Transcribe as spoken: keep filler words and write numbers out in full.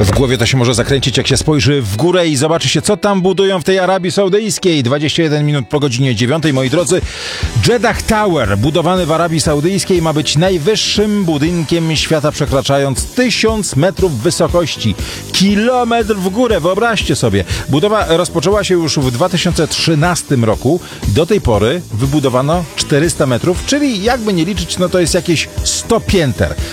W głowie to się może zakręcić, jak się spojrzy w górę i zobaczy się, co tam budują w tej Arabii Saudyjskiej. dwadzieścia jeden minut po godzinie dziewiątej, moi drodzy. Jeddah Tower, budowany w Arabii Saudyjskiej, ma być najwyższym budynkiem świata, przekraczając tysiąc metrów wysokości. Kilometr w górę, wyobraźcie sobie. Budowa rozpoczęła się już w dwa tysiące trzynastym roku. Do tej pory wybudowano czterysta metrów, czyli jakby nie liczyć, no to jest jakieś sto pięter.